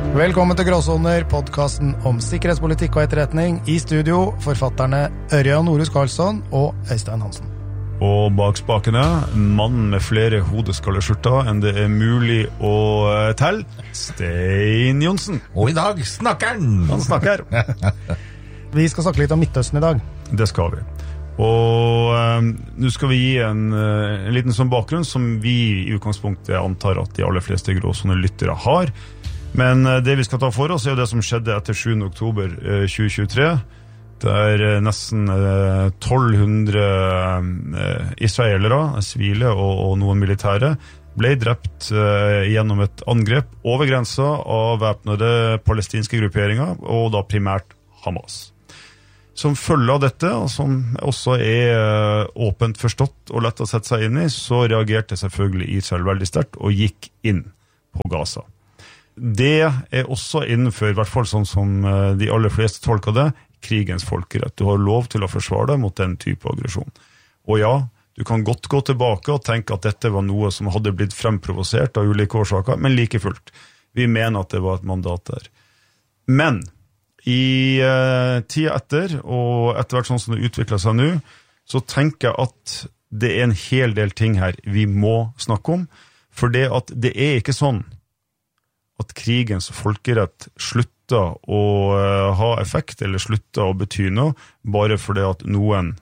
Velkommen til Gråsoner, podcasten om sikkerhetspolitikk og etterretning. I studio, forfatterne Ørjan Norhus Karlsson og Øystein Hansen. Og bak spakene, mann med flere hodeskalleskjorter enn det mulig å telle, Stein Johnsen. Og i dag snakker han! Han snakker. Vi skal snakke litt om Midtøsten i dag. Det skal vi. Og nå skal vi gi en liten sånn bakgrunn som vi i utgangspunktet antar at de aller fleste Gråsoner lyttere har. Men det vi skal ta for oss er det som skjedde etter 7. oktober 2023, der nesten 1200 israelere, sivile og noen militære, ble drept gjennom et angrep over grensa av væpnede palestinske grupperinger, og da primært Hamas. Som følge av dette, og som også er åpent forstått og lett å sette seg inn i, så reagerte selvfølgelig Israel veldig sterkt og gikk inn på Gaza. Det er også innenfor, i hvert fall sånn som de aller fleste tolker det, krigens folkerett. Du har lov til å forsvare deg mot den type aggresjon. Og ja, du kan godt gå tilbake og tenke at dette var noe som hadde blitt fremprovosert av ulike årsaker, men like fullt. Vi mener at det var et mandat der. Men i tida etter, og etter hvert sånn som det utviklet seg nå, så tenker jeg at det er en hel del ting her vi må snakke om, for det at det er ikke sånn at krigens folkerett slutter å ha effekt, eller slutter å bety noe, bare fordi at noen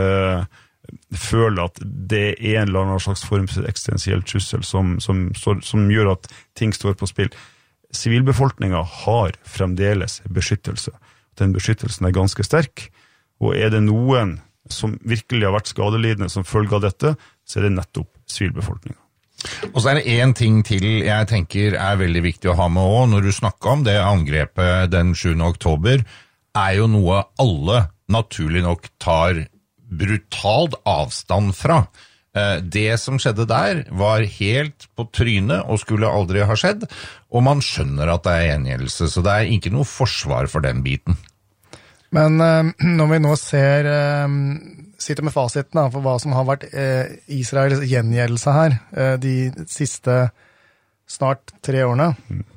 føler at det er en eller annen slags form for eksistensiell trussel som gjør at ting står på spill. Sivilbefolkningen har fremdeles beskyttelse. Den beskyttelsen er ganske sterk, og er det noen som virkelig har vært skadelidende som følge av dette, så er det nettopp sivilbefolkningen. Og så er det en ting til jeg tenker er veldig viktig å ha med også, når du snakker om det angrepet den 7. oktober, er jo noe alle naturlig nok tar brutalt avstand fra. Det som skjedde der var helt på trynet og skulle aldri ha skjedd, og man skjønner at det er gjengjeldelse, så det er ikke noe forsvar for den biten. Men når vi nå sitter med fasiten for hva som har vært Israels gjengjeldelse her de siste snart 3 årene,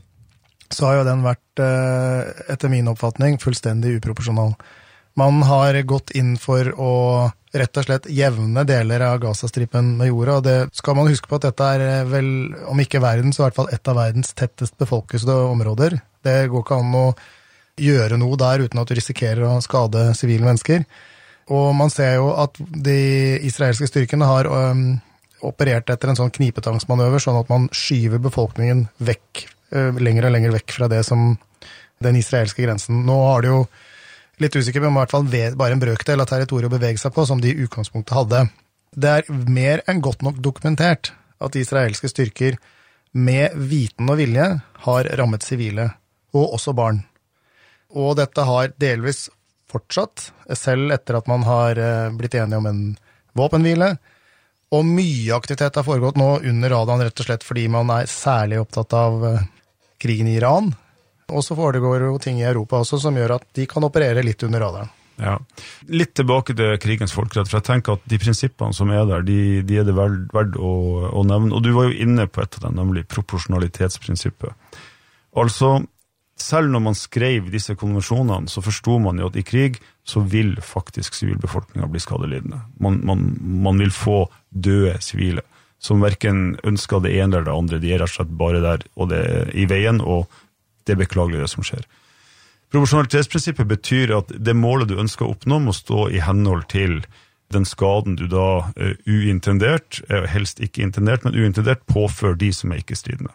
så har jo den vært, etter min oppfatning, fullstendig uproporsjonal. Man har gått inn for å rett og slett jevne deler av Gazastripen med jorda, og det skal man huske på at dette er vel, om ikke verden, så i hvert fall et av verdens tettest befolkede områder. Det går ikke an å gjøre noe der uten at du risikerer å skade sivile mennesker. Og man ser jo at de israelske styrkene har operert etter en sånn knipetangsmanøver, sånn at man skyver befolkningen vekk, lenger og lenger vekk fra det som den israelske grensen. Nå har det jo litt usikker, men i hvert fall bare en brøkdel av territoriet å bevege seg på, som de i utgangspunktet hadde. Det er mer enn godt nok dokumentert at israelske styrker med viten og vilje har rammet sivile, og også barn. Og dette har delvis fortsatt, selv etter at man har blitt enige om en våpenhvile, og mye aktivitet har foregått nå under radaren rett og slett fordi man er særlig opptatt av krigen i Iran, og så foregår jo ting i Europa også som gjør at de kan operere litt under radaren. Ja, litt tilbake til krigens folkerett, for jeg tenker at de prinsippene som er der, de er det verdt å nevne, og du var jo inne på et av dem, nemlig proporsjonalitetsprinsippet. Altså, selv når man skrev disse konvensjonene, så forstod man jo at i krig så vil faktisk sivilbefolkningen bli skadelidende. Man vil få døde sivile, som hverken ønsker det ene eller det andre. De er rett og slett bare der og det er i veien, og det er beklagelig det som skjer. Proporsjonalitetsprinsippet betyr at det målet du ønsker å oppnå må stå i henhold til den skaden du da uintendert, helst ikke intendert, men uintendert påfører de som er ikke stridende.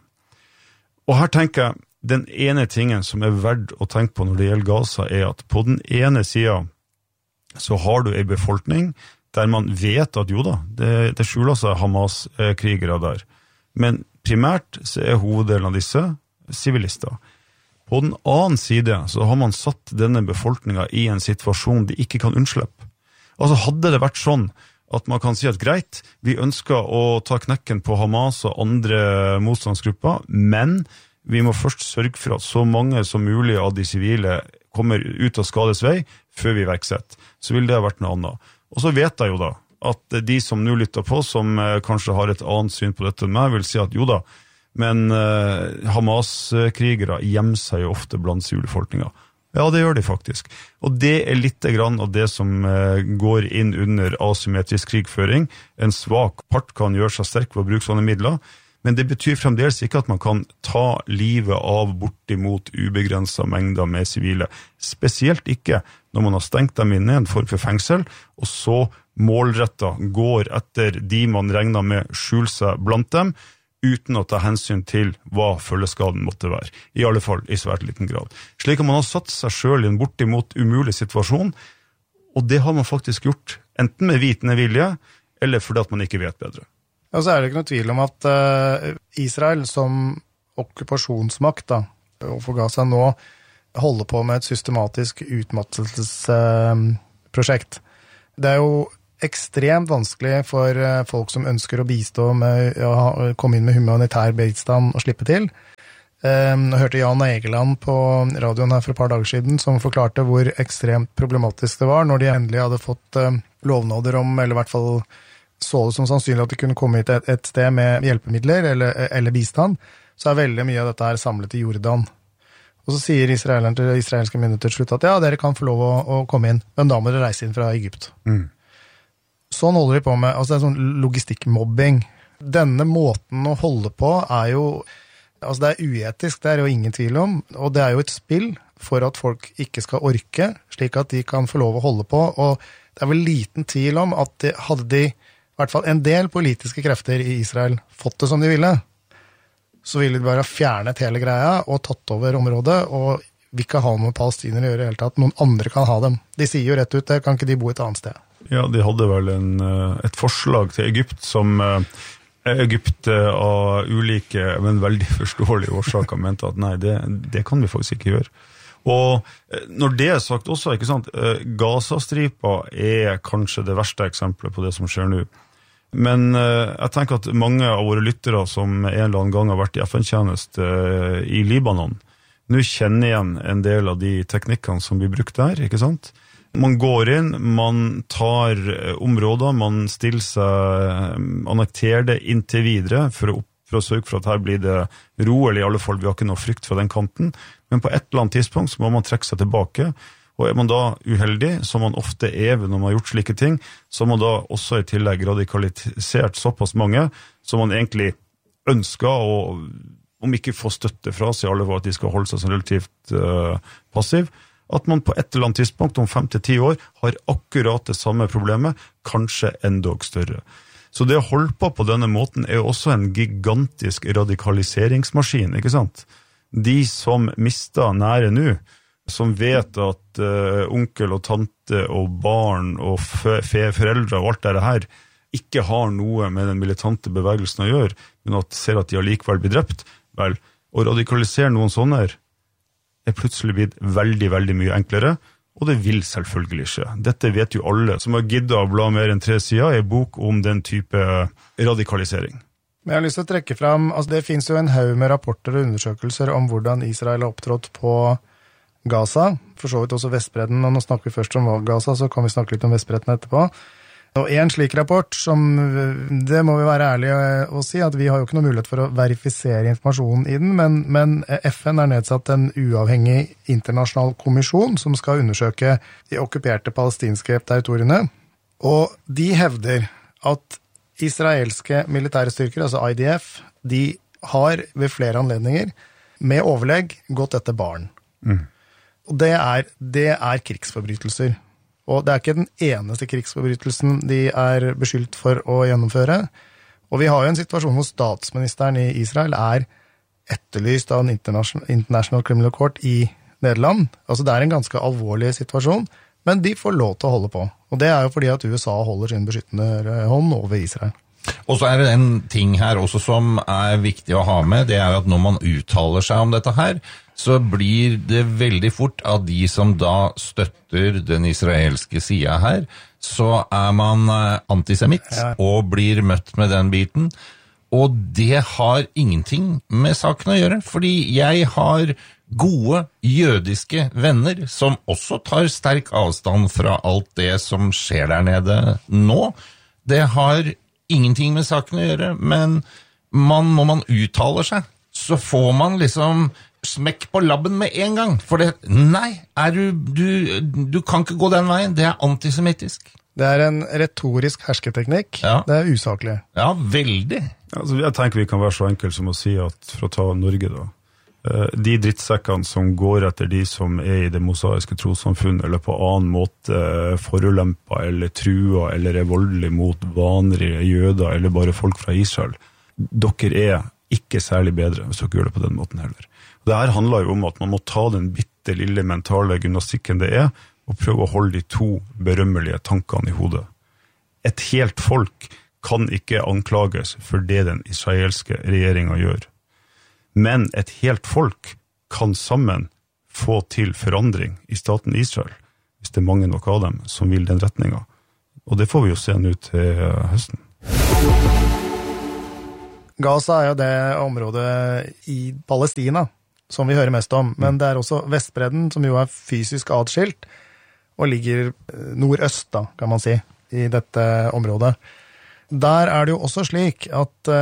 Og her tenker jeg, den ene tingen som er verdt å tenke på når det gjelder Gaza er at på den ene siden så har du en befolkning der man vet at jo da, det skjuler seg Hamas-krigere der. Men primært så er hoveddelen av disse sivilister. På den annen side så har man satt denne befolkningen i en situasjon de ikke kan unnslippe. Altså hadde det vært sånn at man kan si at greit, vi ønsker å ta knekken på Hamas og andre motstandsgrupper, men vi må først sørge for at så mange som mulig av de sivile kommer ut av skades vei før vi iverksetter. Så vil det ha vært noe annet. Og så vet jeg jo da at de som nå lytter på, som kanskje har et annet syn på dette enn meg, vil si at jo da, Men Hamas-krigere gjemmer seg jo ofte blant sivilbefolkninga. Ja, det gjør de faktisk. Og det litt grann av det som går inn under asymmetrisk krigføring. En svak part kan gjøre seg sterk ved å bruke sånne midler, men det betyr fremdeles ikke at man kan ta livet av bortimot ubegrenset mengder med sivile. Spesielt ikke når man har stengt dem inne i en form for fengsel, og så målrettet går etter de man regner med skjul seg blant dem, uten å ta hensyn til hva følgeskaden måtte være. I alle fall i svært liten grad. Slik at man har satt seg selv i en bortimot umulig situasjon, og det har man faktisk gjort, enten med vitende vilje, eller fordi at man ikke vet bedre. Og så det ikke noe tvil om at Israel som okkupasjonsmakt overfor Gaza nå holder på med et systematisk utmattelsesprosjekt. Det jo ekstremt vanskelig for folk som ønsker å bistå med å komme inn med humanitær bistand og slippe til. Jeg hørte Jan Egeland på radioen her for et par dager siden som forklarte hvor ekstremt problematisk det var når de endelig hadde fått lovnader om, eller i hvert fall så det som sannsynlig at de kunne komme hit et sted med hjelpemidler eller bistand, så veldig mye av dette her samlet i Jordan. Og så sier israelerne til israelske myndigheter til slutt at ja, dere kan få lov å komme inn, men da må dere reise inn fra Egypt. Sånn holder de på med, altså det sånn logistikkmobbing. Denne måten å holde på jo, altså det uetisk, det jo ingen tvil om, og det jo et spill for at folk ikke skal orke, slik at de kan få lov å holde på, og det vel liten tvil om at hadde de, i hvert fall en del politiske krefter i Israel, fått det som de ville, så ville de bare fjernet hele greia og tatt over området, og vi ikke ha noe med palestinere å gjøre i hele tatt, noen andre kan ha dem. De sier jo rett ut, det kan ikke de bo et annet sted. Ja, de hadde vel et forslag til Egypt som Egypt av ulike, men veldig forståelige årsaker mente at nei, det kan vi faktisk ikke gjøre. Og når det sagt også, ikke sant, Gaza-stripa kanskje det verste eksempelet på det som skjer nå. Men jeg tenker at mange av våre lyttere som en eller annen gang har vært i FN-tjeneste i Libanon, nå kjenner igjen en del av de teknikkene som blir brukt der, ikke sant? Man går inn, man tar områder, man stiller seg, annekterer det inntil videre for å sørge for at her blir det ro, eller i alle fall vi har ikke noe frykt fra den kanten, men på et eller annet tidspunkt så må man trekke seg tilbake, og man da uheldig, som man ofte når man har gjort slike ting, så har man da også i tillegg radikalisert såpass mange som man egentlig ønsker å, om ikke få støtte fra seg alle for at de skal holde seg så relativt passiv, at man på et eller annet tidspunkt om 5-10 år har akkurat det samme problemet, kanskje endog større. Så det å holde på denne måten jo også en gigantisk radikaliseringsmaskin, ikke sant? De som mister nære nå, som vet at onkel og tante og barn og foreldre og alt det her ikke har noe med den militante bevegelsen å gjøre, men at ser at de har likevel blitt drept, vel, å radikalisere noen sånne plutselig blitt veldig, veldig mye enklere, og det vil selvfølgelig skje. Dette vet jo alle som har giddet å bla mer enn 3 sider i en bok om den type radikalisering. Men jeg har lyst til å trekke fram, altså det finnes jo en haug med rapporter og undersøkelser om hvordan Israel har opptrådt på Gaza, for så vidt også Vestbredden, og nå snakker vi først om Gaza, så kan vi snakke litt om Vestbredden etterpå. Og en slik rapport, som det må vi være ærlige å si, at vi har jo ikke noe mulighet for å verifisere informasjonen i den, men FN har nedsatt en uavhengig internasjonal kommisjon som skal undersøke de okkuperte palestinske territoriene, og de hevder at israelske militære styrker, altså IDF, de har ved flere anledninger med overlegg gått etter barn. Og det er krigsforbrytelser. Og det ikke den eneste krigsforbrytelsen de beskyldt for å gjennomføre. Og vi har jo en situasjon hvor statsministeren i Israel etterlyst av en International Criminal Court i Nederland. Altså det en ganske alvorlig situasjon, men de får lov til å holde på. Og det jo fordi at USA holder sin beskyttende hånd over Israel. Og så det en ting her også som viktig å ha med, det at når man uttaler seg om dette her, så blir det veldig fort at de som da støtter den israelske siden her, så man antisemitt og blir møtt med den biten. Og det har ingenting med saken å gjøre, fordi jeg har gode jødiske venner som også tar sterk avstand fra alt det som skjer der nede nå. Det har ingenting med saken å gjøre, men når man uttaler seg, så får man liksom smekk på labben med en gang. For nei, du kan ikke gå den veien, det antisemittisk. Det en retorisk hersketeknikk, det usaklig. Ja, veldig. Altså, jeg tenker vi kan være så enkelt som å si at, for å ta Norge da, de drittsekkene som går etter de som i det mosaiske trossamfunn, eller på annen måte forulemper, eller truer, eller voldelig mot vanlige jøder, eller bare folk fra Israel, dere ikke særlig bedre hvis dere gjør det på den måten heller. Det her handler jo om at man må ta den bitte lille mentale gymnastikken det og prøve å holde de to berømmelige tankene i hodet. Et helt folk kan ikke anklages for det den israelske regjeringen gjør. Men et helt folk kan sammen få til forandring i staten Israel, hvis det mange nok av dem som vil den retningen. Og det får vi jo se nå til høsten. Gaza jo det området i Palestina som vi hører mest om, men det også Vestbredden som jo fysisk adskilt og ligger nordøst da, kan man si, i dette området. Der det jo også slik at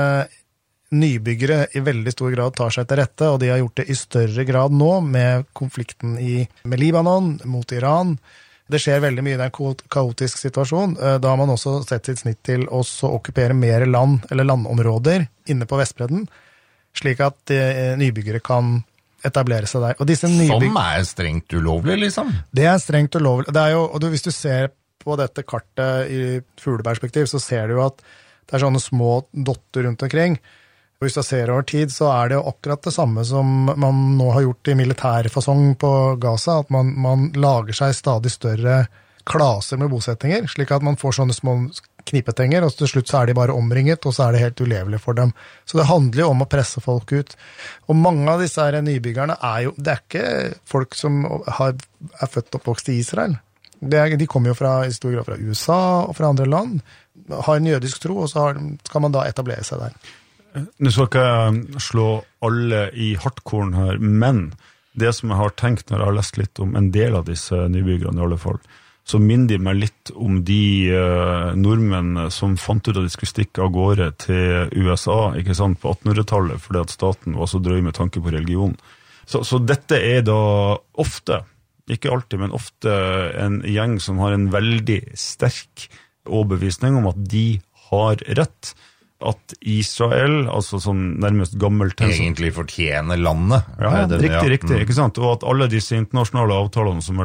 nybyggere i veldig stor grad tar seg til rette, og de har gjort det i større grad nå med konflikten med Libanon, mot Iran. Det skjer veldig mye i en kaotisk situasjon. Da har man også sett sitt snitt til å okkupere mer land, eller landområder, inne på Vestbredden, slik at nybyggere kan etablere seg der. Og disse som strengt ulovlig, liksom? Det strengt ulovlig. Det jo, og hvis du ser på dette kartet i fugleperspektiv, så ser du jo at det sånne små dotter rundt omkring. Og hvis du ser over tid, så det jo akkurat det samme som man nå har gjort i militærfasong på Gaza, at man lager seg stadig større klaser med bosettinger, slik at man får sånne små knipetenger, og til slutt så de bare omringet, og så det helt ulevelig for dem. Så det handler jo om å presse folk ut. Og mange av disse her nybyggerne jo, det ikke folk som født og oppvokst i Israel. De kommer jo i stor grad fra USA og fra andre land, har en jødisk tro, og så skal man da etablere seg der. Nå skal ikke jeg slå alle i hardkorn her, men det som jeg har tenkt når jeg har lest litt om en del av disse nybyggerne i alle fall, så minner de meg litt om de nordmenn som fant ut at de skulle stikke av gårde til USA, ikke sant, på 1800-tallet, fordi at staten var så drøy med tanke på religion. Så dette da ofte, ikke alltid, men ofte en gjeng som har en veldig sterk overbevisning om at de har rett, at Israel, altså sånn nærmest gammelt egentlig fortjener landet. Ja, riktig, ikke sant? Og at alle disse internasjonale avtalene som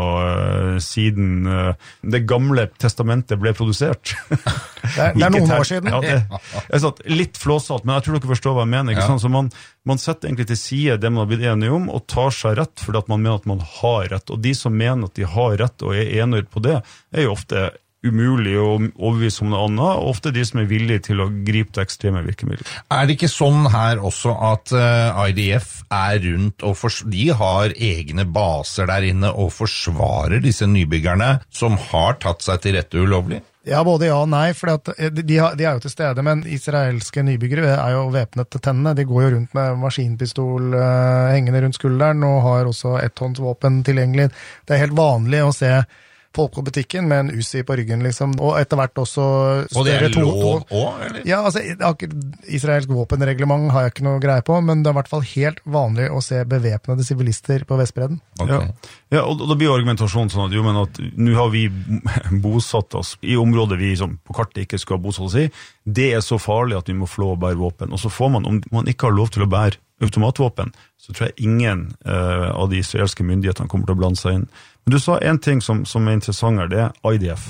laget siden det gamle testamentet ble produsert. Det noen år siden. Ja, litt flåsalt, men jeg tror dere forstår hva jeg mener. Ikke sant? Så man setter egentlig til side det man har blitt enige om, og tar seg rett, fordi at man mener at man har rett. Og de som mener at de har rett og enige på det, jo ofte umulig å overbevise om noe annet, og ofte de som villige til å gripe til ekstreme virkemidler. Det ikke sånn her også at IDF rundt, og de har egne baser der inne og forsvarer disse nybyggerne som har tatt seg til rette ulovlig? Ja, både ja og nei, for de jo til stede, men israelske nybyggere jo væpnet til tennene. De går jo rundt med maskinpistol hengende rundt skulderen, og har også etthåndsvåpen tilgjengelig. Det helt vanlig å se folk på butikken med en Uzi på ryggen, liksom, og etter hvert også... Og det lov også, eller? Ja, altså, israelsk våpenreglement har jeg ikke noe greie på, men det i hvert fall helt vanlig å se bevæpnede sivilister på Vestbredden. Okay. Ja, og da blir argumentasjonen sånn at, jo, men at nå har vi bosatt oss i området vi som på kartet ikke skal bosatt oss i. Det så farlig at vi må få lov å bære våpen. Og så får man, om man ikke har lov til å bære automatvåpen, så tror jeg ingen av de israelske myndighetene kommer til å blande seg inn. Men du sa en ting som interessant det IDF.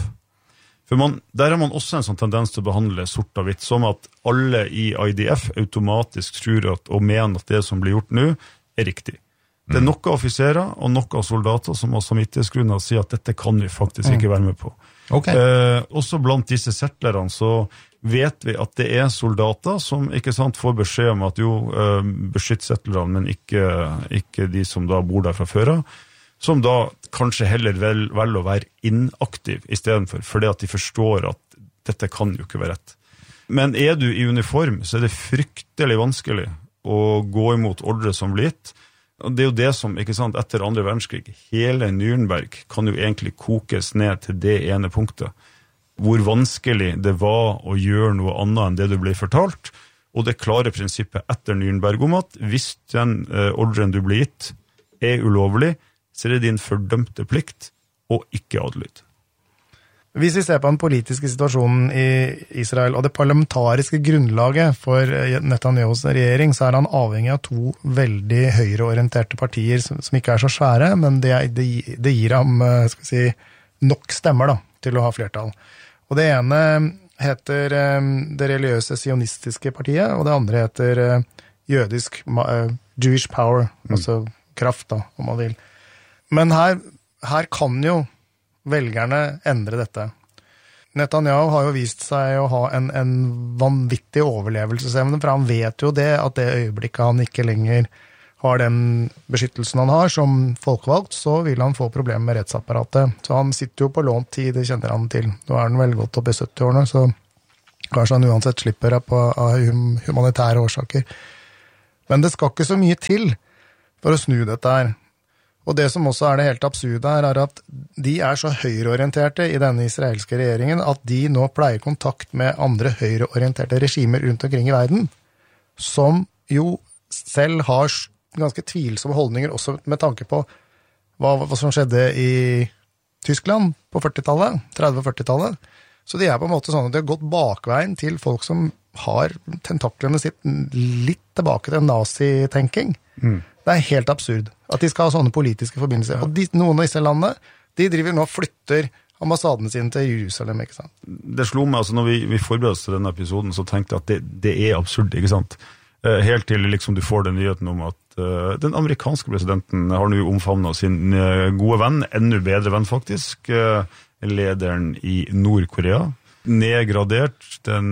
For der har man også en sånn tendens til å behandle sort og hvitt, som at alle i IDF automatisk tror og mener at det som blir gjort nå riktig. Det noen offiserer og noen soldater som har samvittighetsgrunner sier at dette kan vi faktisk ikke være med på. Okay. Også blant disse settlerne så vet vi at det soldater som ikke sant, får beskjed om at jo, beskytt settlerne, men ikke de som da bor der fra før av, som da kanskje heller vel å være inaktiv i stedet for, fordi at de forstår at dette kan jo ikke være rett. Men du i uniform, så det fryktelig vanskelig å gå imot ordre som blir gitt. Og det jo det som, ikke sant, etter andre verdenskrig, hele Nürnberg kan jo egentlig kokes ned til det ene punktet, hvor vanskelig det var å gjøre noe annet enn det du ble fortalt, og det klare prinsippet etter Nürnberg om at hvis den ordren du blir gitt ulovlig, så det din fordømte plikt å ikke adlyde. Hvis vi ser på den politiske situasjonen i Israel og det parlamentariske grunnlaget for Netanyahus regjering, så han avhengig av to veldig høyreorienterte partier som ikke så svære, men det gir ham skal vi si, nok stemmer da, til å ha flertall. Og det ene heter det religiøse sionistiske partiet, og det andre heter jødisk Jewish Power, altså kraft da, om man vil. Men her kan jo velgerne endre dette. Netanyahu har jo vist seg å ha en vanvittig overlevelsesevne, for han vet jo det, at det øyeblikket han ikke lenger har den beskyttelsen han har som folkevalgt, så vil han få problemer med rettsapparatet. Så han sitter jo på lånt tid, det kjenner han til. Nå han vel gått opp i 70-årene, så kanskje han uansett slipper av humanitære årsaker. Men det skal ikke så mye til for å snu dette her. Og det som også det helt absurde her, at de så høyreorienterte i denne israelske regjeringen, at de nå pleier kontakt med andre høyreorienterte regimer rundt omkring i verden, som jo selv har ganske tvilsomme holdninger, også med tanke på hva som skjedde i Tyskland på 40-tallet, 30- og 40-tallet. Så de på en måte sånn at de har gått bakveien til folk som har tentaklene sitt litt tilbake til nazi-tenking. Det helt absurd at de skal ha sånne politiske forbindelser. Og noen av disse landene, de driver nå og flytter ambassaden sin til Jerusalem, ikke sant? Det slo meg, altså når vi forberedte oss til denne episoden, så tenkte jeg at det absurd, ikke sant? Helt til liksom du får den nyheten om at den amerikanske presidenten har nå omfavnet sin gode venn, enda bedre venn faktisk, lederen i Nord-Korea, nedgradert den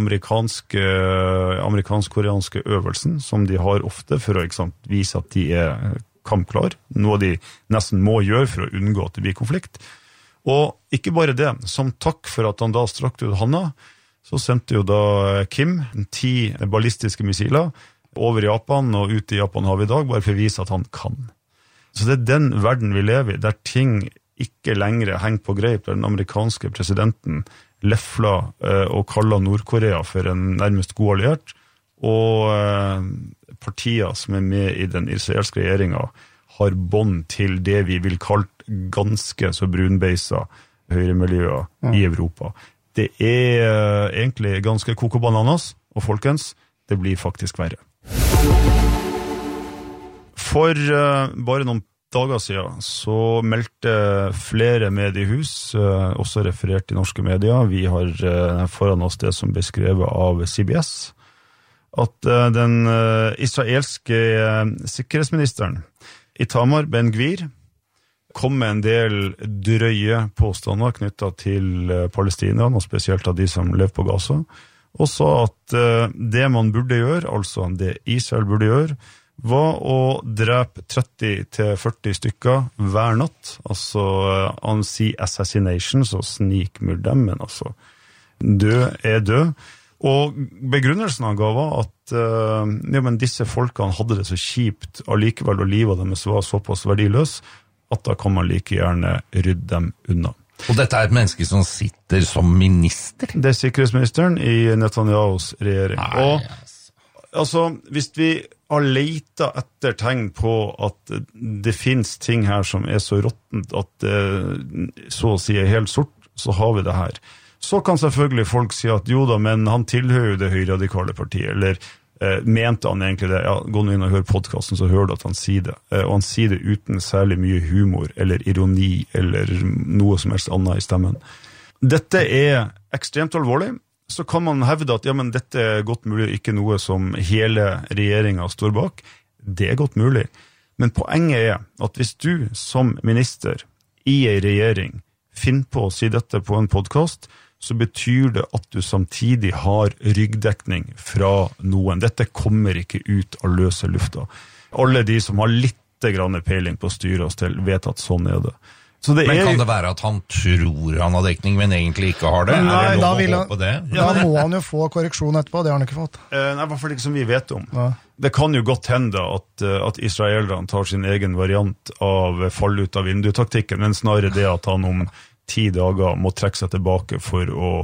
amerikansk-koreanske øvelsen som de har ofte for å vise at de kampklar, noe de nesten må gjøre for å unngå at det blir konflikt. Og ikke bare det, som takk for at han da strakte ut handa, så sendte jo da Kim 10 ballistiske missiler over Japan og ut i Japanhavet i dag, bare for å vise at han kan. Så det den verden vi lever i, der ting ikke lenger henger på greip, der den amerikanske presidenten lefla og kalla Nord-Korea for en nærmest god alliert, og partier som med i den israelske regjeringen har bånd til det vi vil kalt ganske så brunbeisa høyremiljøer i Europa. Det egentlig ganske koko bananas, og folkens, det blir faktisk verre. For bare noen dager siden så meldte flere mediehus, også referert i norske medier, vi har foran oss det som ble skrevet av CBS, at den israelske sikkerhetsministeren Itamar Ben-Gvir kom med en del drøye påstander knyttet til Palestina, og spesielt av de som lever på Gaza, og sa at det man burde gjøre, altså det Israel burde gjøre, var å drepe 30-40 stykker hver natt, altså assassination, så snikmord dem, men altså død død. Og begrunnelsen han ga var at men disse folkene hadde det så kjipt allikevel, og livet deres var såpass verdiløs, at da kan man like gjerne rydde dem unna. Og dette et menneske som sitter som minister? Det sikkerhetsministeren i Netanyahus regjering. Og altså, hvis vi har leita etter tegn på at det finnes ting her som så råttent at det så å si helt sort, så har vi det her. Så kan selvfølgelig folk si at jo da, men han tilhører jo det høyradikale partiet, eller mente han egentlig det? Ja, gå nå inn og hør podcasten, så hører du at han sier det. Og han sier det uten særlig mye humor, eller ironi, eller noe som helst annet i stemmen. Dette ekstremt alvorlig. Så kan man hevde at ja, men dette godt mulig ikke noe som hele regjeringen står bak. Det godt mulig. Men poenget at hvis du som minister i en regjering finner på å si dette på en podcast, så betyr det at du samtidig har ryggdekning fra noen. Dette kommer ikke ut av løse lufta. Alle de som har litt grann peiling på å styre oss til, vet at sånn det. Så det men kan det være at han tror han har dekning, men egentlig ikke har det? Nei, det lov å håpe det? Da må han jo få korreksjon etterpå, det har han ikke fått. Nei, i hvert fall ikke som vi vet om. Ja. Det kan jo godt hende at israelerne tar sin egen variant av fall ut av vindutaktikken, men snarere det at han om 10 dager må trekke seg tilbake for å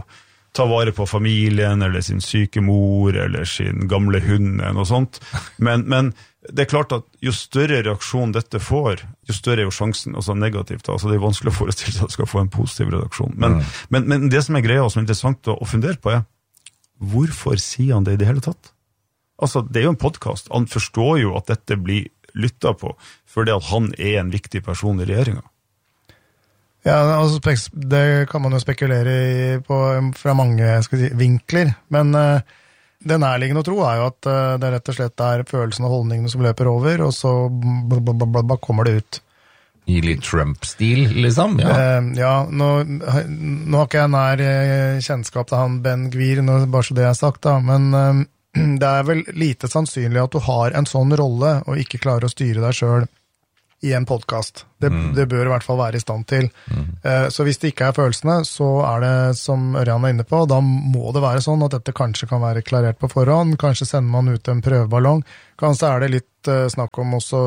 ta vare på familien, eller sin syke mor, eller sin gamle hund, eller noe sånt. Men det klart at jo større reaksjon dette får, jo større jo sjansen, altså negativt, altså det vanskelig å forestille seg at det skal få en positiv reaksjon. Men det som greia og som interessant å fundere på hvorfor sier han det i det hele tatt? Altså, det jo en podcast. Han forstår jo at dette blir lyttet på, fordi at han en viktig person i regjeringen. Ja, altså, det kan man jo spekulere på fra mange vinkler, men det nærliggende å tro jo at det rett og slett følelsen og holdningene som løper over, og så kommer det ut. I litt Trump-stil, liksom? Ja, nå har ikke jeg nær kjennskap til han Ben Gvir, bare så det sagt da, men det vel lite sannsynlig at du har en sånn rolle og ikke klarer å styre deg selv i en podcast. Det bør i hvert fall være i stand til. Så hvis det ikke følelsene, så det som Ørjan inne på, da må det være sånn at dette kanskje kan være klarert på forhånd, kanskje sender man ut en prøveballong, kanskje det litt snakk om også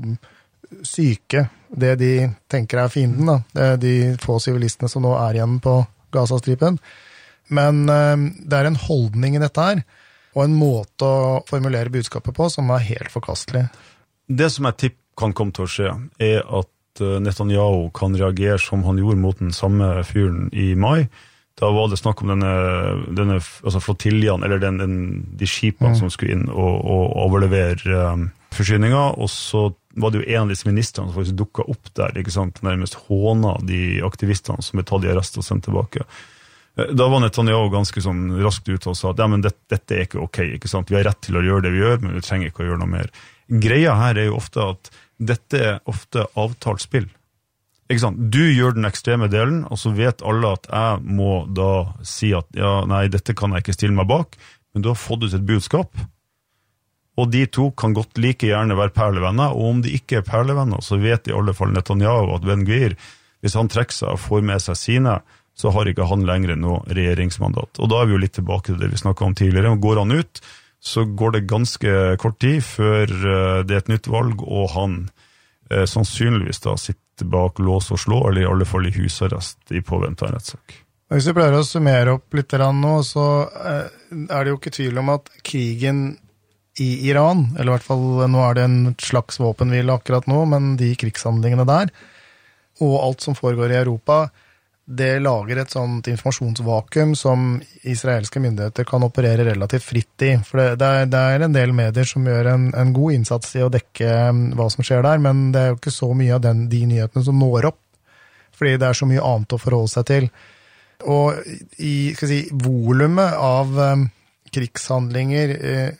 syke, det de tenker fienden, da. De få sivilistene som nå igjen på Gazastripen. Men det en holdning i dette her, og en måte å formulere budskapet på som helt forkastelig. Det som jeg tipper kan komme til å skje, at Netanyahu kan reagere som han gjorde mot den samme fyren i mai. Da var det snakk om denne altså flottiljen, eller de skipene som skulle inn og overlevere forsyninger, og så var det jo en av disse ministrene som faktisk dukket opp der, ikke sant, nærmest håna de aktivistene som tatt i arrest og sendt tilbake. Da var Netanyahu ganske sånn raskt ut og sa at ja, men dette ikke ok, ikke sant? Vi har rett til å gjøre det vi gjør, men vi trenger ikke å gjøre noe mer. Greia her jo ofte at dette ofte avtalt spill. Ikke sant? Du gjør den ekstreme delen, og så vet alle at jeg må da si at ja, nei, dette kan jeg ikke stille meg bak, men du har fått ut et budskap, og de to kan godt like gjerne være perlevenner, og om de ikke perlevenner, så vet i alle fall Netanyahu at Ben Gvir, hvis han trekker seg og får med seg sine, så har ikke han lenger noe regjeringsmandat. Og da vi jo litt tilbake til det vi snakket om tidligere, og går han ut, så går det ganske kort tid før det et nytt valg, og han sannsynligvis da sitter bak lås og slå, eller i alle fall i husarrest i påvente av en rettssak. Hvis vi prøver å summere opp litt nå, så det jo ikke tvil om at krigen i Iran, eller i hvert fall nå det en slags våpenhvile akkurat nå, men de krigshandlingene der, og alt som foregår i Europa, det lager et sånt informasjonsvakuum som israelske myndigheter kan operere relativt fritt i. For det en del medier som gjør en god innsats i å dekke hva som skjer der, men det jo ikke så mye av de nyhetene som når opp, fordi det så mye annet å forholde seg til. Og i volumet av krigshandlinger,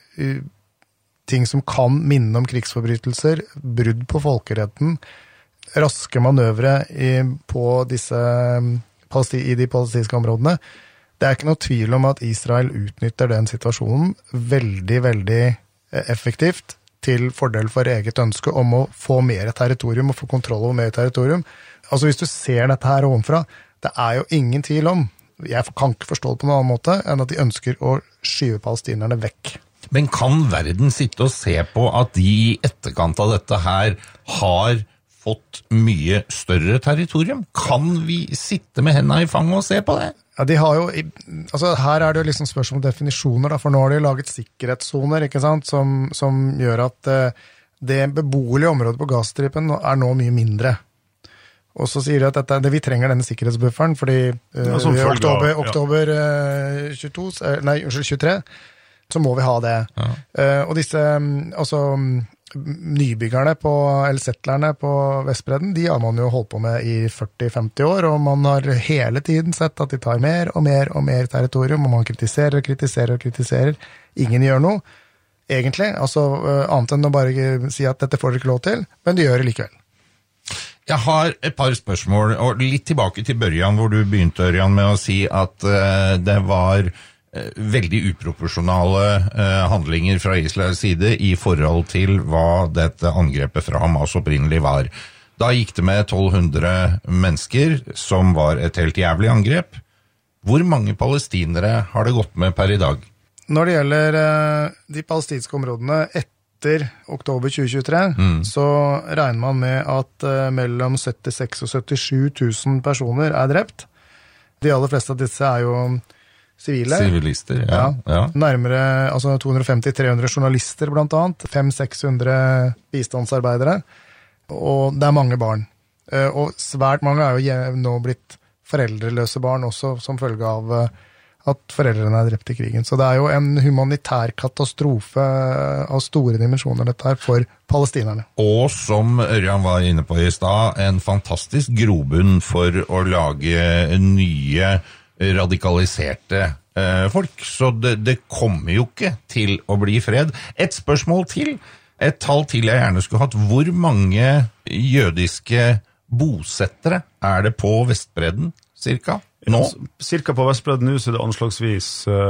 ting som kan minne om krigsforbrytelser, brudd på folkeretten, raske manøvre på i de palestinske områdene. Det ikke noe tvil om at Israel utnytter den situasjonen veldig, veldig effektivt til fordel for eget ønske om å få mer territorium og få kontroll over mer territorium. Altså hvis du ser dette her ovenfra, det jo ingen tvil om, jeg kan ikke forstå det på noen annen måte, enn at de ønsker å skyve palestinerne vekk. Men kan verden sitte og se på at de i etterkant av dette her har fått mye større territorium? Kan vi sitte med hendene i fanget og se på det? Ja, de har jo, altså her det jo liksom spørsmål om definisjoner, da, for nå har de laget sikkerhetszoner, ikke sant, som gjør at det beboelige området på Gazastripen nå mye mindre. Og så sier de at vi trenger denne sikkerhetsbufferen, fordi oktober 23, så må vi ha det. Ja. Og disse, altså nybyggerne eller settlerne på Vestbredden, de har man jo holdt på med i 40-50 år, og man har hele tiden sett at de tar mer og mer og mer territorium, og man kritiserer. Ingen gjør noe, egentlig, altså annet enn å bare si at dette får dere ikke lov til, men de gjør det likevel. Jeg har et par spørsmål, og litt tilbake til Børjan, hvor du begynte, Ørjan, med å si at det var veldig uproporsjonale handlinger fra Israels side i forhold til hva dette angrepet fra Hamas opprinnelig var. Da gikk det med 1200 mennesker, som var et helt jævlig angrep. Hvor mange palestinere har det gått med per i dag? Når det gjelder de palestinske områdene etter oktober 2023, så regner man med at mellom 76 og 77 000 personer drept. De aller fleste av disse jo Sivilister, ja. Nærmere, altså 250-300 journalister blant annet, 500-600 bistandsarbeidere, og det mange barn. Og svært mange jo nå blitt foreldreløse barn også, som følge av at foreldrene drept i krigen. Så det jo en humanitær katastrofe av store dimensjoner dette her for palestinerne. Og som Ørjan var inne på i sted, en fantastisk grobunn for å lage nye radikaliserte folk. Så det kommer jo ikke til å bli fred. Et spørsmål til, et tall til jeg gjerne skulle hatt. Hvor mange jødiske bosettere det på Vestbredden, cirka? Nå? Cirka på Vestbredden nå så det anslagsvis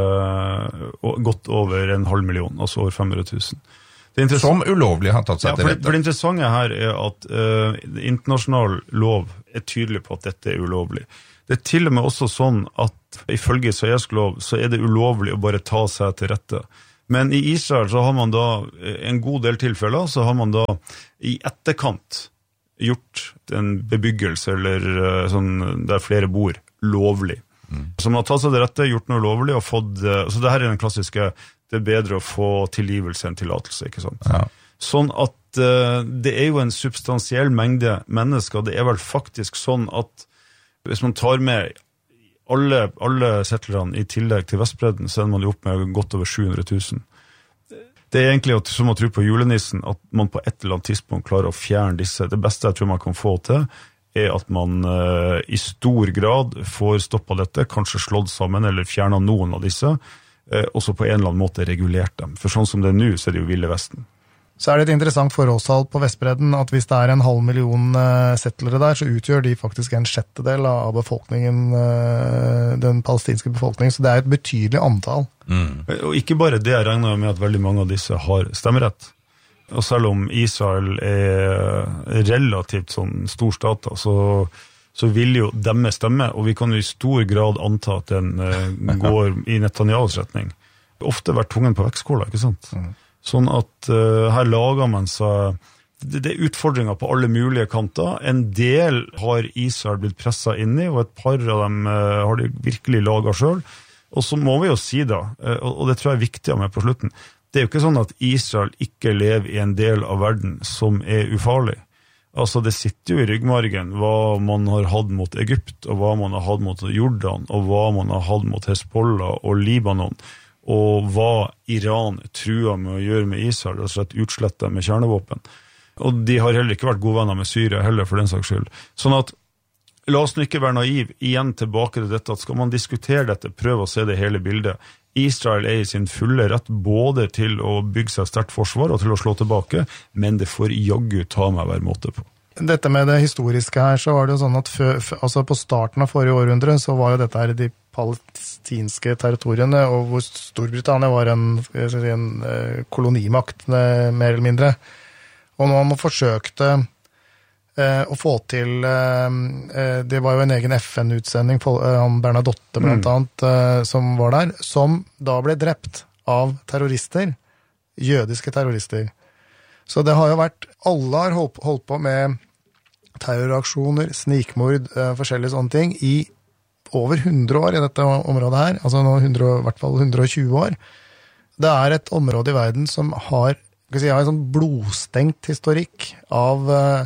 godt over 500.000, altså over 500 000. Som ulovlig har tatt seg til rette. For det interessante her at internasjonal lov tydelig på at dette ulovlig. Det til og med også sånn at ifølge israelsk lov så det ulovlig å bare ta seg til rette. Men i Israel så har man da en god del tilfeller, så har man da i etterkant gjort en bebyggelse eller sånn der flere bor lovlig. Så man har tatt seg det rette, gjort noe lovlig og fått, så det her den klassiske, det bedre å få tilgivelse enn tillatelse, ikke sant? Ja. Sånn at det jo en substansiell mengde mennesker, det vel faktisk sånn at hvis man tar med alle settlerne i tillegg til Vestbredden, så man jo opp med godt over 700 000. Det egentlig som å tro på julenissen, at man på et eller annet tidspunkt klarer å fjerne disse. Det beste jeg tror man kan få til, at man i stor grad får stoppet dette, kanskje slått sammen eller fjernet noen av disse, og så på en eller annen måte regulert dem. For sånn som det nå, så det jo Ville Vesten. Så det et interessant forholdstall på Vestbredden at hvis det 500.000 settlere der, så utgjør de faktisk 1/6 av befolkningen, den palestinske befolkningen, så det et betydelig antall. Og ikke bare det, jeg regner med at veldig mange av disse har stemmerett. Og selv om Israel relativt sånn stor stat, så vil jo demme stemme, og vi kan jo i stor grad anta at den går i Netanyahus retning. Ofte vært tungen på vektskåla, ikke sant? Sånn at her lager man seg, det utfordringer på alle mulige kanter. En del har Israel blitt presset inn i, og et par av dem har de virkelig laget selv. Og så må vi jo si da, og det tror jeg viktig med på slutten, det jo ikke sånn at Israel ikke lever i en del av verden som ufarlig. Altså det sitter jo i ryggmargen hva man har hatt mot Egypt, og hva man har hatt mot Jordan, og hva man har hatt mot Hezbollah og Libanon, og hva Iran truer med å gjøre med Israel, og slett utslette med kjernevåpen. Og de har heller ikke vært gode venner med Syria heller, for den saks skyld. Sånn at, la oss ikke være naiv, igjen tilbake til dette, at skal man diskutere dette, prøve å se det hele bildet. Israel i sin fulle rett både til å bygge seg sterkt forsvar og til å slå tilbake, men det får jaggu ta meg hver måte på. Dette med det historiske her, så var det jo sånn at altså på starten av forrige århundre, så var jo dette her de palestinske territoriene, og hvor Storbritannia var en kolonimakt, mer eller mindre. Og når man forsøkte å få til, det var jo en egen FN-utsending, Bernadotte blant annet, som var der, som da ble drept av terrorister, jødiske terrorister. Så det har jo vært, alle har holdt på med terroraksjoner, snikmord, forskjellige sånne ting, i over 100 år i dette området her, altså nå i hvert fall 120 år. Det et område i verden som har en sånn blodstengt historikk av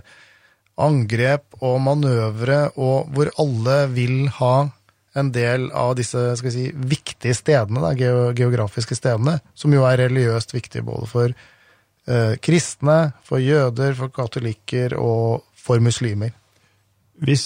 angrep og manøvre, og hvor alle vil ha en del av disse viktige stedene, geografiske stedene, som jo religiøst viktige både for kristne, for jøder, for katolikker og for muslimer. Hvis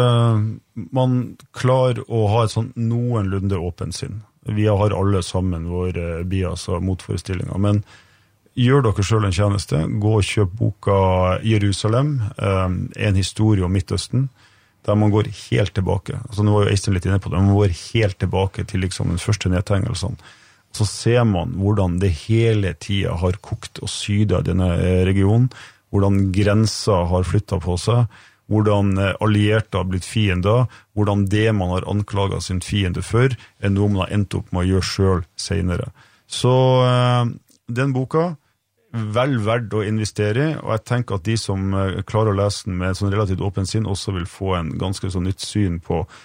man klarer å ha et sånn noenlunde åpent sinn, vi har alle sammen våre bias og motforestillinger, men gjør dere selv en tjeneste, gå og kjøp boka Jerusalem, en historie om Midtøsten, der man går helt tilbake. Altså, nå var jo Øystein litt inne på det, man går helt tilbake til liksom den første nedtegnelsen. Så ser man hvordan det hele tiden har kokt og sydet denne regionen, hvordan grenser har flyttet på seg, hvordan allierte har blitt fiender, hvordan det man har anklaget sin fiende for, noe man har endt opp med å gjøre selv senere. Så den boka, vel verdt å investere i, og jeg tenker at de som klarer å lese den med et sånn relativt åpent sinn også vil få en ganske så nytt syn på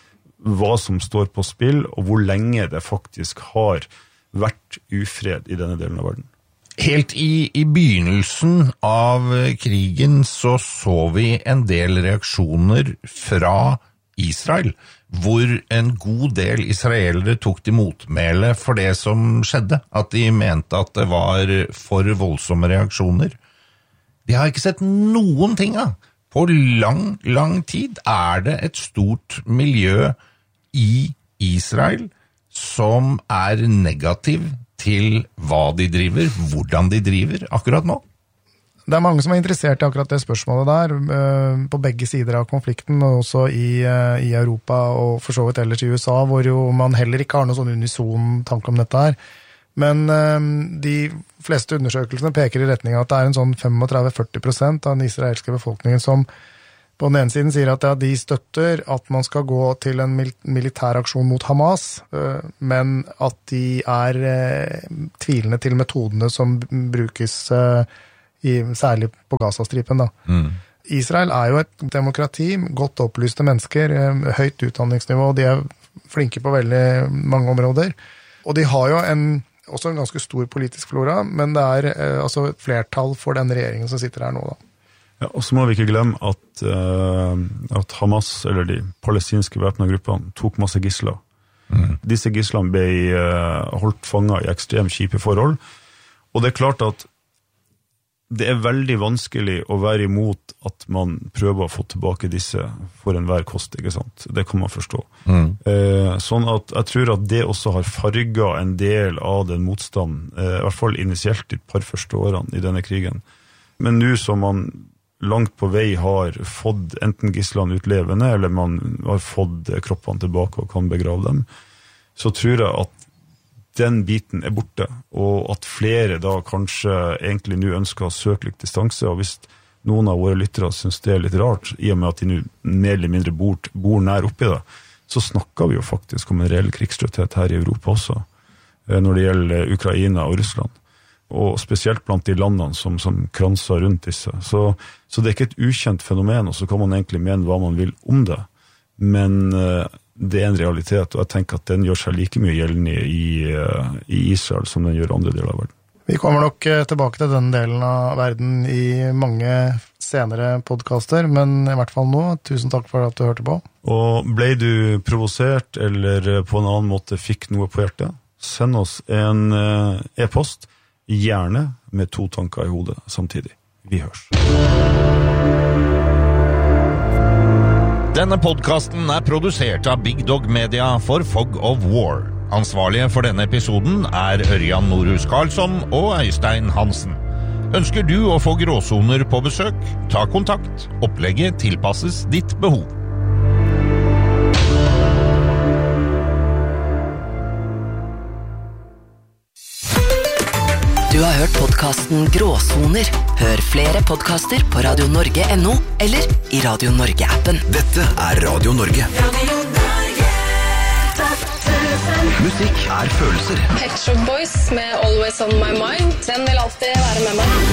hva som står på spill, og hvor lenge det faktisk har vært ufred i denne delen av verden. Helt i begynnelsen av krigen så vi en del reaksjoner fra Israel, hvor en god del israelere tok til motmæle for det som skjedde, at de mente at det var for voldsomme reaksjoner. De har ikke sett noen ting av. På lang tid det et stort miljø i Israel som negativ til hva de driver, hvordan de driver akkurat nå. Det mange som interessert i akkurat det spørsmålet der, på begge sider av konflikten, og også i Europa og for så vidt ellers i USA, hvor jo man heller ikke har noen sånn unison tanke om dette her. Men de fleste undersøkelsene peker i retning av at det en sånn 35-40% av den israelske befolkningen som på den ene siden sier at de støtter at man skal gå til en militær aksjon mot Hamas, men at de tvilende til metodene som brukes særlig på Gazastripen. Israel jo et demokrati, godt opplyste mennesker, høyt utdanningsnivå, og de flinke på veldig mange områder. Og de har jo også en ganske stor politisk flora, men det altså et flertall for den regjeringen som sitter her nå da. Ja, og så må vi ikke glemme at Hamas, eller de palestinske væpnede gruppene, tok masse gisler. Disse gislene ble holdt fanget i ekstremt kjipe forhold, og det klart at det veldig vanskelig å være imot at man prøver å få tilbake disse for enhver kost, ikke sant? Det kan man forstå. Sånn at jeg tror at det også har farget en del av den motstanden, i hvert fall initielt de par første årene i denne krigen. Men nå som man langt på vei har fått enten gislene utlevende, eller man har fått kroppene tilbake og kan begrave dem, så tror jeg at den biten borte, og at flere da kanskje egentlig nå ønsker å søke litt distanse, og hvis noen av våre lyttere synes det litt rart, i og med at de nå mer eller mindre bor nær oppi det, så snakker vi jo faktisk om en reell krigstrøtthet her i Europa også, når det gjelder Ukraina og Russland. Og spesielt blant de landene som kranser rundt disse. Så det ikke et ukjent fenomen, og så kan man egentlig mene hva man vil om det. Men det en realitet, og jeg tenker at den gjør seg like mye gjeldende i Israel som den gjør andre deler av verden. Vi kommer nok tilbake til den delen av verden i mange senere podcaster, men i hvert fall nå, tusen takk for at du hørte på. Og ble du provosert, eller på en annen måte fikk noe på hjertet, send oss en e-post, gjerne med 2 tanker i hodet samtidig. Vi hørs. Denne podcasten produsert av Big Dog Media for Fog of War. Ansvarlige for denne episoden Ørjan Norhus Karlsson og Øystein Hansen. Ønsker du å få gråsoner på besøk? Ta kontakt. Opplegget tilpasses ditt behov. Du har hørt podcasten Gråsoner. Hør flere podcaster på radionorge.no eller i Radio Norge-appen. Dette Radio Norge. Radio Norge. Musikk følelser. Pet Shop Boys med Always On My Mind. Den vil alltid være med meg.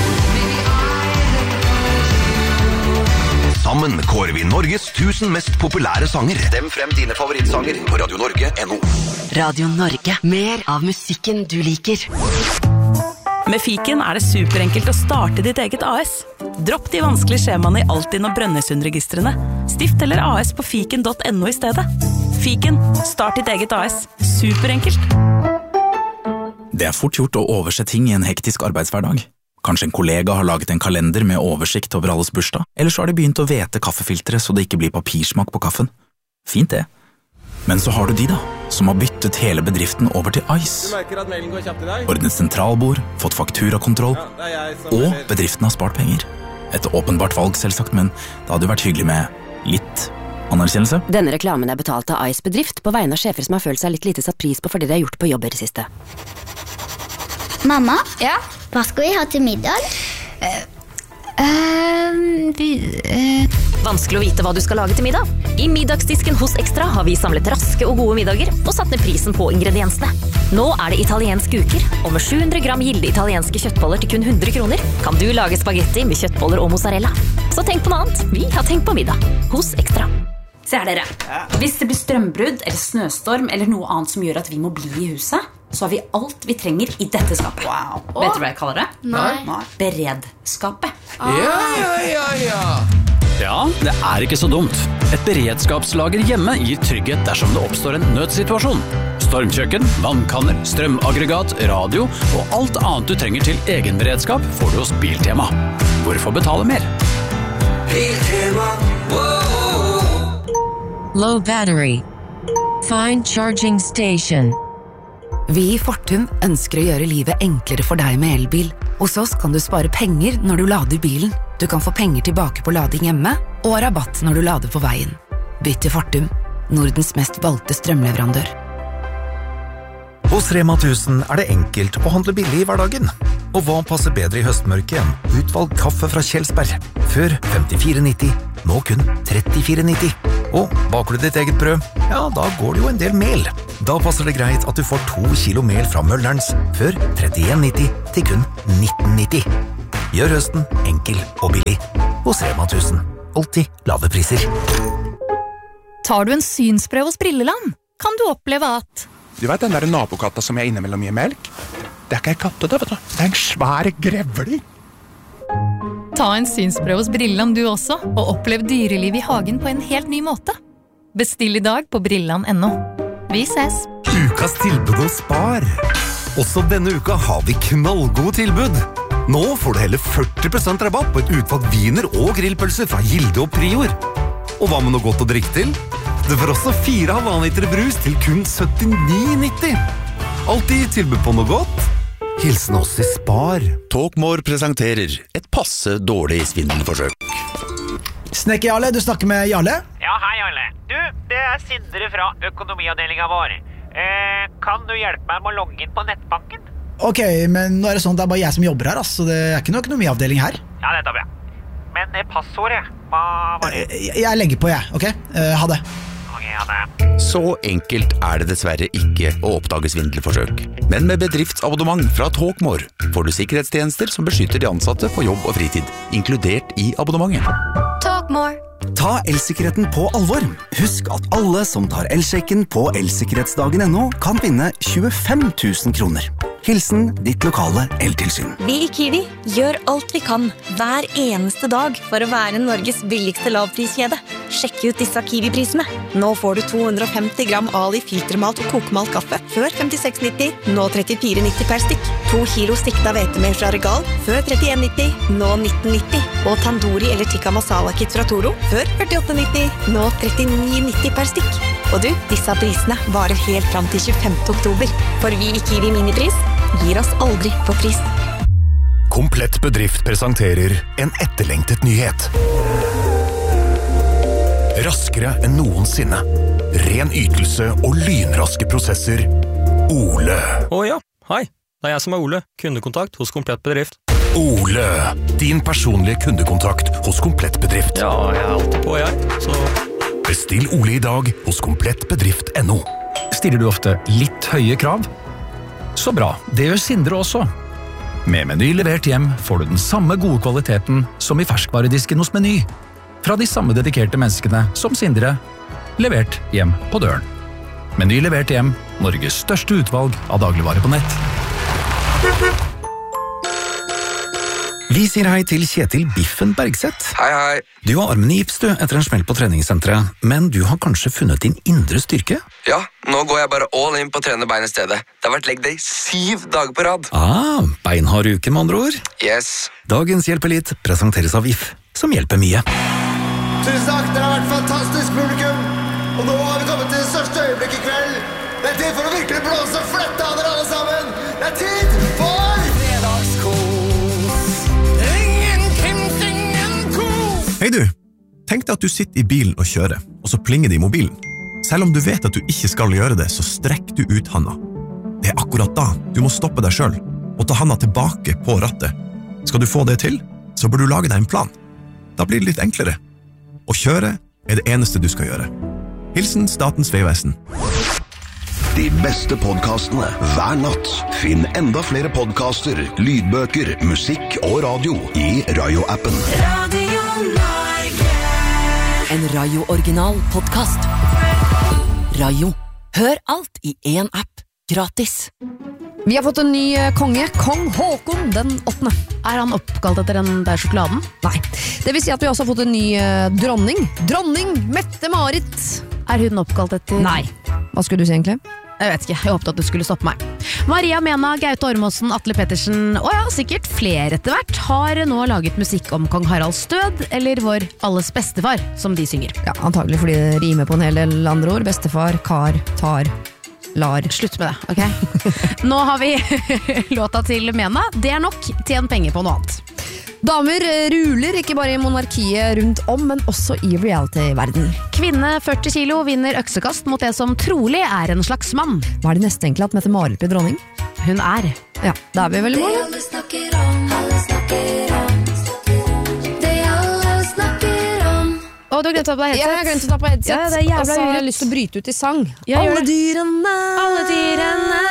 Sammen kårer vi Norges 1000 mest populære sanger. Stem frem dine favorittsanger på radionorge.no. Radio Norge. Mer av musikken du liker. Med Fiken det superenkelt å starte ditt eget AS. Dropp de vanskelige skjemaene i Altinn og Brønnøysundregistrene. Stift eller AS på fiken.no i stedet. Fiken, start ditt eget AS. Superenkelt. Det fort gjort å overse ting i en hektisk arbeidshverdag. Kanskje en kollega har laget en kalender med oversikt over alles bursdag, eller så har de begynt å vete kaffefilteret så det ikke blir papirsmak på kaffen. Fint det. Men så har du de da, som har byttet hele bedriften over til Ice. Du merker at mailen går kjapt i dag? Ordnet sentralbord, fått fakturakontroll, og bedriften har spart penger. Et åpenbart valg selvsagt, men det hadde jo vært hyggelig med litt anerkjennelse. Denne reklamen betalt av Ice bedrift på vegne av sjefer som har følt seg litt lite satt pris på fordi de har gjort på jobb i det siste. Mamma? Ja? Hva skal vi ha til middag? Vanskelig å vite hva du skal lage til middag. I middagsdisken hos Extra har vi samlet raske og gode middager og satt ned prisen på ingrediensene. Nå det italienske uker, og med 700 gram gilde italienske kjøttboller til kun 100 kroner kan du lage spagetti med kjøttboller og mozzarella. Så tenk på noe annet. Vi har tenkt på middag hos Extra. Se her dere. Hvis det blir strømbrudd eller snøstorm eller noe annet som gjør at vi må bli I huset, så har vi alt vi trenger I dette skapet. Vet du hva jeg kaller det? Nei. Beredskapet. Ja, det ikke så dumt. Et beredskapslager hjemme gir trygghet dersom det oppstår en nødsituasjon. Stormkjøkken, vannkanner, strømaggregat, radio og alt annet du trenger til egen beredskap får du hos Biltema. Hvorfor betale mer? Biltema, Low battery. Find charging station. Vi I Fortum ønsker å gjøre livet enklere for deg med elbil. Hos oss kan du spare penger når du lader bilen. Du kan få penger tilbake på lading hjemme, og rabatt når du lader på veien. Bytt til Fortum, Nordens mest valgte strømleverandør. Hos Rema 1000 det enkelt å handle billig I hverdagen. Og hva passer bedre I høstmørket enn utvalgt kaffe fra Kjelsberg? Før 54,90, nå kun 34,90. Og baker du ditt eget brød? Ja, da går det jo en del mel. Da passer det greit at du får 2 kilo mel fra Møllerens, før 31,90 til kun 19,90. Gjør høsten enkel og billig. Hos Rema 1000. Alltid lave priser. Tar du en synsprøve hos Brilleland, kan du oppleve at... Du vet den der nabokatta som jeg innimellom gir melk? Det ikke en katte, det, vet du. Det en svær grevling. Ta en synsprøve hos Brilleland du også, og opplev dyreliv I hagen på en helt ny måte. Bestill I dag på brilland.no. Vi ses! Ukas tilbud hos Spar. Også denne uka har vi knallgode tilbud. Nå får du hele 40% rabatt på et utvalgt viner og grillpølser fra Gilde og Prior. Og hva med noe godt å drikke til? Du får også 4 halvanliter brus til kun 79,90. Alltid tilbud på noe godt. Hilsen oss I Spar. Talkmore presenterer et passe dårlig svindelforsøk. Snekker Jarle, du snakker med Jarle? Ja, hei Jarle. Du, det Sindre fra økonomiavdelingen vår. Kan du hjelpe meg med å logge inn på nettbanken? Ok, men nå det sånn at det bare jeg som jobber her, så det ikke noe økonomiavdeling her. Ja, det bra. Men passordet, hva var det? Jeg legger på, ok? Ha det. Ok, ha det. Så enkelt det dessverre ikke å oppdage svindelforsøk. Men med bedriftsabonnement fra Talkmore får du sikkerhetstjenester som beskytter de ansatte på jobb og fritid, inkludert I abonnementet. Talkmore. Ta elsikkerheten på alvor. Husk at alle som tar elsjekken på elsikkerhetsdagen.no kan vinne 25 000 kroner. Hilsen ditt lokale eltilsyn. Vi I Kiwi gjør alt vi kan hver eneste dag for å være Norges billigste lavpriskjede. Sjekk ut disse Kiwi-prisene. Nå får du 250 gram Ali filtermalt og kokemalt kaffe før 56,90, nå 34,90 per stikk. 2 kilo stikta hvetemel fra Regal før 31,90, nå 19,90. Og tandoori eller tikka masala kit fra Toro før 48,90, nå 39,90 per stikk. Og du, disse prisene varer helt fram til 25. oktober. For vi I Kiwi Minipris gir oss aldri på pris. Komplett bedrift presenterer en etterlengtet nyhet. Raskere enn noensinne. Ren ytelse og lynraske prosesser. Ole. Ja, hei. Det jeg som Ole, kundekontakt hos Komplett Bedrift. Ole, din personlige kundekontakt hos Komplett Bedrift. Ja, jeg alltid på, så... Bestill Ole I dag hos komplettbedrift.no. Stiller du ofte litt høye krav? Så bra, det gjør Sindre også. Med Meny levert hjem får du den samme gode kvaliteten som I ferskvaredisken hos Meny. Fra de samme dedikerte menneskene som Sindre, levert hjem på døren. Meny levert hjem, Norges største utvalg av dagligvare på nett. Vi sier hei til Kjetil Biffen Bergseth. Hei, hei. Du har armen I gips etter en smell på treningssenteret, men du har kanskje funnet din indre styrke? Ja, nå går jeg bare all in på å trene bein I stedet. Det har vært leg day 7 dager på rad. Beinhard uke med andre ord. Yes. Dagens Hjelpelit presenteres av VIF, som hjelper mye. Tusen takk, dere har vært fantastisk publikum. Og nå har vi kommet til det største øyeblikk I kveld. Det tid for å virkelig blåse flett av dere alle sammen. Det tid for fredagskos. Hei du, tenk deg at du sitter I bilen og kjører, og så plinger det I mobilen. Selv om du vet at du ikke skal gjøre det, så strekk du ut handa. Det akkurat da du må stoppe deg selv, og ta handa tilbake på rattet. Skal du få det til, så bør du lage deg en plan. Da blir det litt enklere. Å kjøre det eneste du skal gjøre. Hilsen Statens Vegvesen. De beste podcastene hver natt. Finn enda flere podcaster, lydbøker, musikk og radio I Radio-appen. En Rayo Original podcast. Rayo. Hør alt I en app. Gratis. Vi har fått en ny konge, Kong Håkon den 8. Han oppkalt etter den der sjokoladen? Nei. Det vil si at vi også har fått en ny dronning. Dronning Mette-Marit. Hun oppkalt etter? Nei. Hva skulle du si egentlig? Jeg vet ikke, jeg håpet at du skulle stoppe meg. Maria Mena, Gaute Ormåsen, Atle Pettersen, og ja, sikkert flere etter hvert, har nå laget musikk om Kong Haralds død, eller vår alles bestefar, som de synger. Ja, antagelig fordi det rimer på en hel del andre ord. Bestefar, kar, tar, lar. Slutt med det, ok? Nå har vi låta til Mena. Det nok, tjen penger på noe annet. Damer ruler ikke bare I monarkiet rundt om, men også I reality-verden. Kvinne 40 kilo vinner øksekast mot det som trolig en slags mann. Hva det neste egentlig at Mette-Marit blir dronning? Hun Ja, det vi vel I mål. Alle snakker om. Det alle snakker om. Å, du har glemt å ta på headset. Ja, jeg har glemt å ta på headset. Ja, det jævla altså, jeg har lyst til å bryte ut I sang. Alle dyrene. Alle dyrene.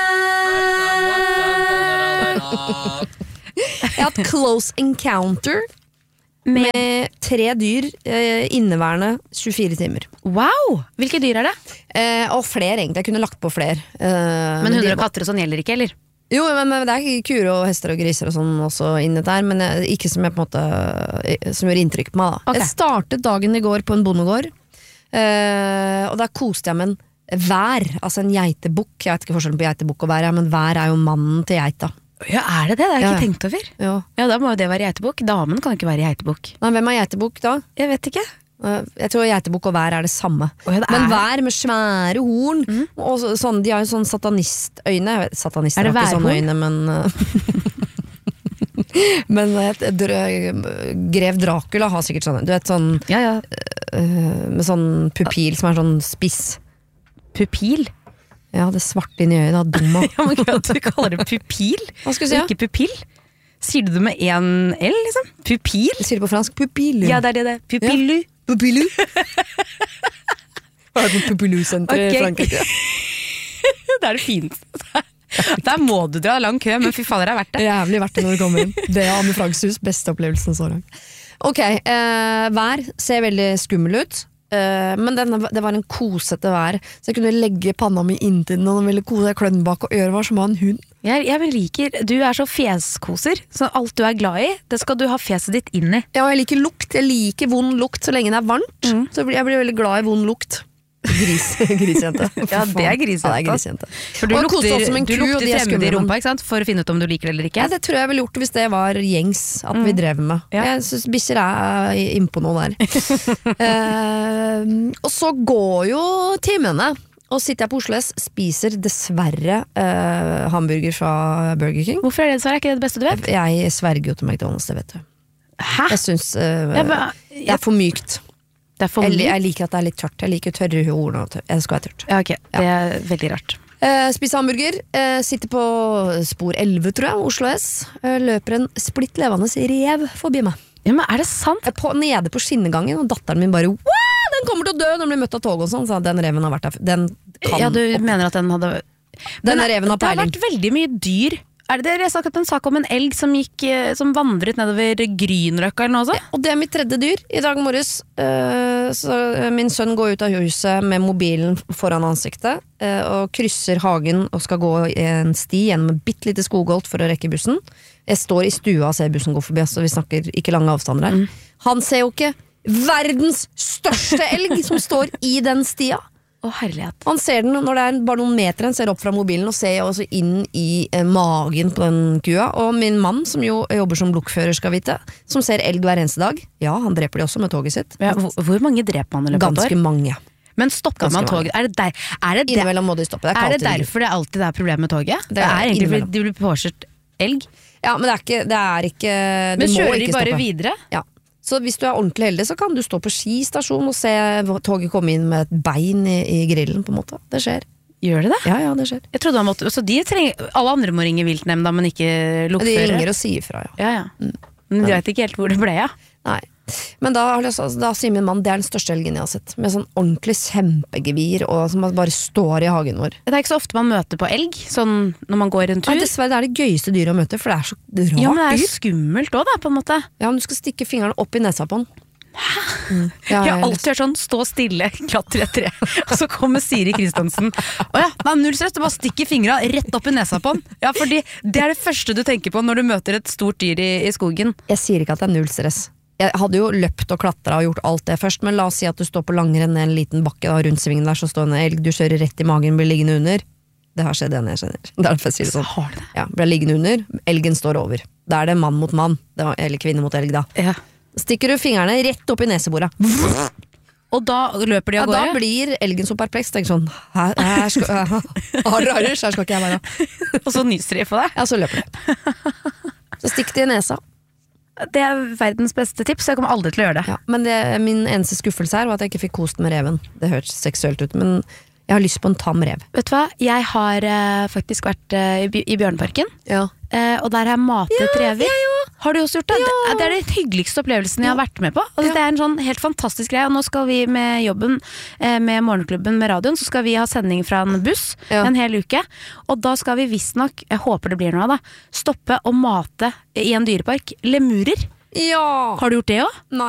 Jeg har hatt close encounter med 3 dyr inneværende 24 timer. Wow! Hvilke dyr det? Og flere egentlig, jeg kunne lagt på flere. Men hunder og katter og sånn gjelder ikke, eller? Jo, men det kuer og hester og griser og sånn også inni der, men ikke som jeg på en måte som gjør inntrykk på meg da. Okay. Jeg startet dagen I går på en bondegård, og der koste jeg med en vær, altså en geitebukk. Jeg vet ikke forskjellen på geitebukk og vær, men vær jo mannen til geita. Ja, det? Det har jeg ikke tenkt over. Ja, da må jo det være geitebukk. Damen kan ikke være geitebukk. Nei, hvem geitebukk da? Jeg vet ikke. Jeg tror geitebukk og vær det samme. Men vær med svære horn, og sånn, de har jo sånn satanistøyne. Satanister har ikke sånne øyne, men men Grev Dracula har sikkert sånne. Du vet sånn med sånn pupil som sånn spiss. Pupil? Ja, det svarte inn I øyet, da, dumma. Ja, men gøy at du kaller det pupil. Hva skal du si? Ikke pupill. Sier du det med en L, liksom? Pupil? Jeg sier det på fransk, pupil. Ja, det det. Pupillu. Ja. Pupillu. Hva det på Pupillu-senter I Frankrike? Det det fineste. Der må du dra lang kø, men fy fader, det verdt det. Jævlig verdt det når du kommer inn. Det Anne Franks hus, beste opplevelsen så langt. Ok, vær ser veldig skummel ut. Men det var en kosete vær, så jeg kunne legge panna mi inntil den, og den ville kose, jeg klønn bak og øret var som en hund. Jeg liker, du så fjeskoser, så alt du glad I, det skal du ha fjeset ditt inn I. Ja, og jeg liker lukt, jeg liker vond lukt så lenge det varmt, så jeg blir veldig glad I vond lukt. Grisjente. Ja, det grisjente. Ja, det grisjente. For du lukter fremmede I rumpa, ikke sant? For å finne ut om du liker det eller ikke. Ja, det tror jeg ville gjort hvis det var gjengs at vi drev med. Jeg synes bikkjer innpå noe der. Og så går jo timene, og sitter jeg på Oslo S, spiser dessverre hamburger fra Burger King. Hvorfor det dessverre? Ikke det beste du vet? Jeg sverger jo til McDonald's, det vet du. Hæ? Jeg synes det for mykt. Jeg liker at det litt tørt. Jeg liker tørre horn og det skal være tørt. Ja, ok. Det veldig rart. Spise hamburger, sitter på spor 11, tror jeg, Oslo S. Løper en splitt levende rev forbi meg. Ja, men det sant? Nede på skinnegangen, og datteren min bare «Wow, den kommer til å dø når den blir møtt av tog og sånn», så den reven har vært der. Den kan ja, du mener at den hadde... Denne reven har peiling. Det har vært veldig mye dyr. Det jeg sagt en sak om en elg som vandret nedover Grynrøkka eller noe også? Ja, og det mitt tredje dyr I dag morges. Så min sønn går ut av huset med mobilen foran ansiktet og krysser hagen og skal gå en sti gjennom en bittelite skogholt for å rekke bussen. Jeg står I stua og ser bussen gå forbi, så vi snakker ikke lange avstander her. Han ser jo ikke verdens største elg som står I den stia. Herlighet. Han ser den når det bare noen meter, han ser opp fra mobilen og ser også inn I magen på den kua, og min mann som jo jobber som lokfører skal vite, som ser elg hver eneste dag, ja, han dreper de også med toget sitt. Ja, hvor mange dreper man I løpet av et år? Ganske mange. Men stopper man toget? Innimellom må de stoppe. Det derfor det alltid problem med toget? Det egentlig fordi de blir påkjørt elg? Ja, men det ikke men kjører de bare videre? Ja. Så hvis du ordentlig heldig, så kan du stå på skistasjon og se toget komme inn med et bein I grillen, på en måte. Det skjer. Gjør det det? Ja, det skjer. Jeg trodde så alle andre må ringe viltnemnda, men ikke lokførere? De ringer og sier fra, ja. Men de vet ikke helt hvor det ble, ja. Nei. Men da sier min mann, det den største elgen jeg har sett, med sånn ordentlig kjempegevir, og som bare står I hagen vår. Det ikke så ofte man møter på elg, sånn når man går en tur. Nei, dessverre, det det gøyeste dyret å møte, for det så rart dyr. Ja, men det skummelt også da, på en måte. Ja, men du skal stikke fingrene opp I nesa på den. Hæ? Jeg har alltid hørt sånn, stå stille, klatre et tre. Og så kommer Siri Kristiansen. Åja, det er null stress, du bare stikker fingra rett opp i nesa på den. Ja, fordi det er det første du tenker på når du møter et stort dyr i skogen. Jeg sier ikke at det er null stress. Jeg hadde jo løpt og klatra og gjort alt det først, men la oss si at du står på langrenn i en liten bakke da, rundt svingen der, så står en elg, du kjører rett i magen, blir liggende under. Det har skjedd igjen, jeg kjenner. Det er derfor jeg sier det sånn. Har det? Ja, ble liggende under, elgen står over. Da er det mann mot mann, eller kvinne mot elg da. Ja. Stikker du fingrene rett opp i neseboret. Og da løper de av gårde? Da blir elgen så perpleks, tenker sånn, her skal ikke jeg være. Og så nyser de på deg? Ja, så løper de. Så stikk de i nesa. Det er verdens beste tips, jeg kommer aldri til å gjøre det. Ja, men min eneste skuffelse her var at jeg ikke fikk kost med reven. Det hørtes seksuelt ut, men jeg har lyst på en tam rev. Vet du hva? Jeg har faktisk vært i Bjørneparken, og der har jeg matet rever. Har du også gjort det? Ja. Det er den hyggeligste opplevelsen jeg har vært med på. Altså, det er en sånn helt fantastisk greie, og nå skal vi med jobben, med Morgenklubben med radioen, så skal vi ha sending fra en buss en hel uke, og da skal vi visstnok, jeg håper det blir noe da, stoppe og mate i en dyrepark lemurer. Ja! Har du gjort det også? Nei.